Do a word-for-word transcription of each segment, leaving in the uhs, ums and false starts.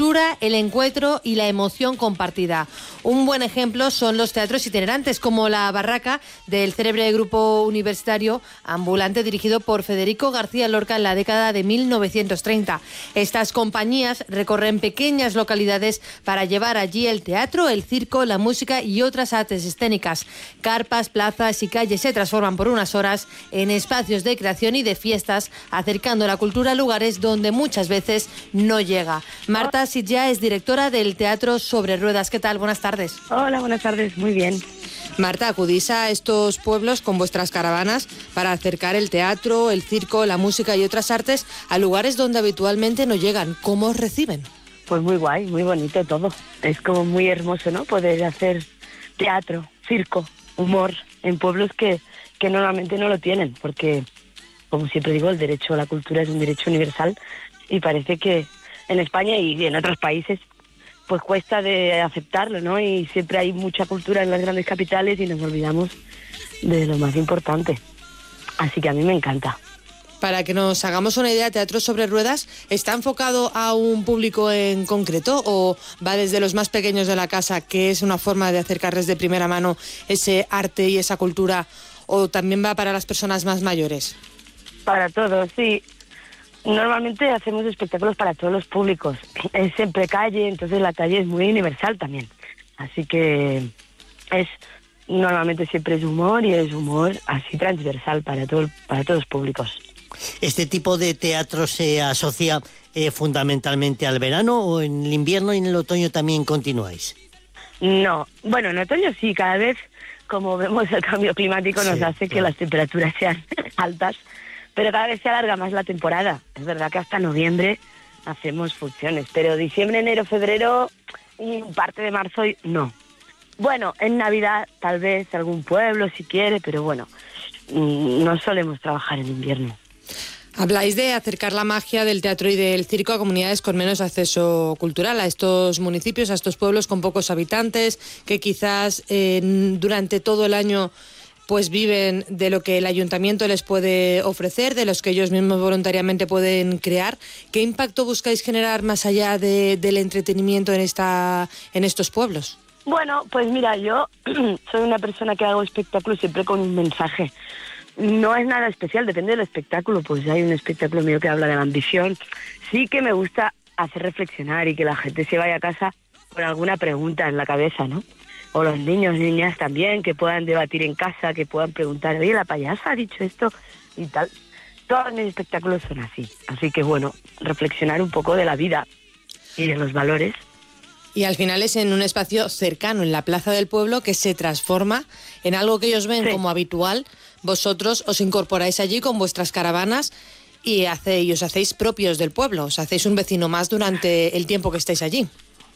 cultura, el encuentro y la emoción compartida. Un buen ejemplo son los teatros itinerantes, como La Barraca del célebre grupo universitario ambulante dirigido por Federico García Lorca en la década de mil novecientos treinta. Estas compañías recorren pequeñas localidades para llevar allí el teatro, el circo, la música y otras artes escénicas. Carpas, plazas y calles se transforman por unas horas en espacios de creación y de fiestas, acercando la cultura a lugares donde muchas veces no llega. Marta Sitja es directora del Teatro Sobre Ruedas. ¿Qué tal? Buenas tardes. Hola, buenas tardes. Muy bien. Marta, acudís a estos pueblos con vuestras caravanas para acercar el teatro, el circo, la música y otras artes a lugares donde habitualmente no llegan. ¿Cómo os reciben? Pues muy guay, muy bonito todo. Es como muy hermoso, ¿no? Poder hacer teatro, circo, humor en pueblos que, que normalmente no lo tienen, porque, como siempre digo, el derecho a la cultura es un derecho universal y parece que en España y en otros países pues cuesta de aceptarlo, ¿no? Y siempre hay mucha cultura en las grandes capitales y nos olvidamos de lo más importante. Así que a mí me encanta. Para que nos hagamos una idea, Teatro Sobre Ruedas, ¿está enfocado a un público en concreto o va desde los más pequeños de la casa, que es una forma de acercarles de primera mano ese arte y esa cultura, o también va para las personas más mayores? Para todos, sí. Normalmente hacemos espectáculos para todos los públicos. Es siempre calle, entonces la calle es muy universal también. Así que es normalmente siempre es humor y es humor así transversal para todo, para todos los públicos. ¿Este tipo de teatro se asocia eh, fundamentalmente al verano o en el invierno y en el otoño también continuáis? No, bueno, en otoño sí, cada vez, como vemos, el cambio climático nos sí, hace claro. que las temperaturas sean altas, pero cada vez se alarga más la temporada. Es verdad que hasta noviembre hacemos funciones, pero diciembre, enero, febrero y parte de marzo no. Bueno, en Navidad tal vez algún pueblo si quiere, pero bueno, no solemos trabajar en invierno. Habláis de acercar la magia del teatro y del circo a comunidades con menos acceso cultural, a estos municipios, a estos pueblos con pocos habitantes, que quizás eh, durante todo el año pues viven de lo que el ayuntamiento les puede ofrecer, de los que ellos mismos voluntariamente pueden crear. ¿Qué impacto buscáis generar más allá de, del entretenimiento en, esta, en estos pueblos? Bueno, pues mira, yo soy una persona que hago espectáculos siempre con un mensaje. No es nada especial, depende del espectáculo. Pues hay un espectáculo mío que habla de la ambición. Sí que me gusta hacer reflexionar y que la gente se vaya a casa con alguna pregunta en la cabeza, ¿no? O los niños, niñas también, que puedan debatir en casa, que puedan preguntar, oye, la payasa ha dicho esto y tal. Todos mis espectáculos son así. Así que bueno, reflexionar un poco de la vida y de los valores. Y al final es en un espacio cercano, en la plaza del pueblo, que se transforma en algo que ellos ven sí. como habitual. Vosotros os incorporáis allí con vuestras caravanas y, hace, y os hacéis propios del pueblo, os hacéis un vecino más durante el tiempo que estáis allí.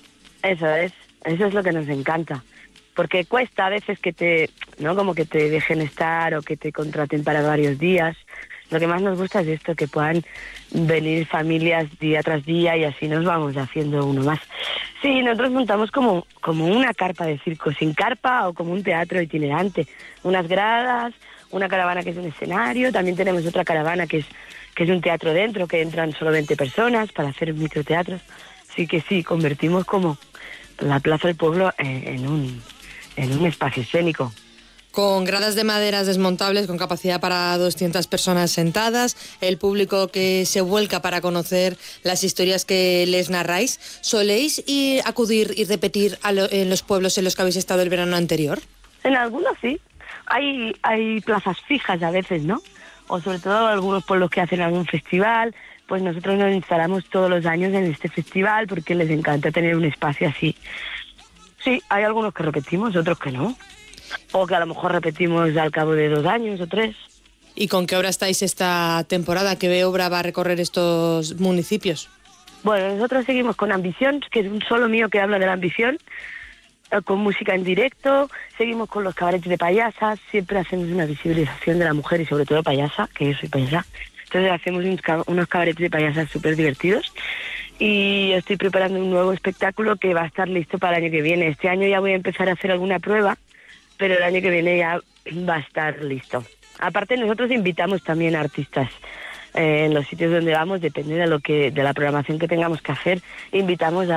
Eso es, eso es lo que nos encanta. Porque cuesta a veces que te, ¿no? Como que te dejen estar o que te contraten para varios días. Lo que más nos gusta es esto, que puedan venir familias día tras día y así nos vamos haciendo uno más. Sí, nosotros montamos como, como una carpa de circo, sin carpa o como un teatro itinerante. Unas gradas, una caravana que es un escenario, también tenemos otra caravana que es, que es un teatro dentro, que entran solo veinte personas para hacer microteatros. Así que sí, convertimos como la Plaza del Pueblo en, en un... en un espacio escénico. Con gradas de maderas desmontables con capacidad para doscientas personas sentadas, el público que se vuelca para conocer las historias que les narráis. ¿Soléis ir, acudir y repetir a lo, en los pueblos en los que habéis estado el verano anterior? En algunos sí. Hay, hay plazas fijas a veces, ¿no? O sobre todo algunos pueblos que hacen algún festival, pues nosotros nos instalamos todos los años en este festival porque les encanta tener un espacio así. Sí, hay algunos que repetimos, otros que no. O que a lo mejor repetimos al cabo de dos años o tres. ¿Y con qué obra estáis esta temporada? ¿Qué obra va a recorrer estos municipios? Bueno, nosotros seguimos con Ambición, que es un solo mío que habla de la ambición, con música en directo. Seguimos con los cabarets de payasas. Siempre hacemos una visibilización de la mujer y sobre todo payasa, que yo soy payasa. Entonces hacemos unos cabarets de payasas súper divertidos. Y estoy preparando un nuevo espectáculo que va a estar listo para el año que viene. Este año ya voy a empezar a hacer alguna prueba, pero el año que viene ya va a estar listo. Aparte, nosotros invitamos también a artistas eh, en los sitios donde vamos, depende de lo que de la programación que tengamos que hacer, invitamos a